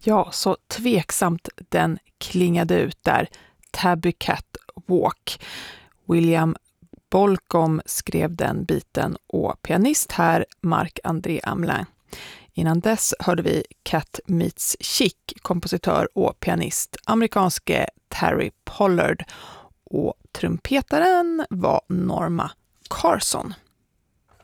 Ja, så tveksamt den klingade ut där. Tabby Cat Walk. William Bolcom skrev den biten och pianist här Marc-André Amelin. Innan dess hörde vi Cat Meets Chick, kompositör och pianist amerikanske Terry Pollard, och trumpetaren var Norma Carson.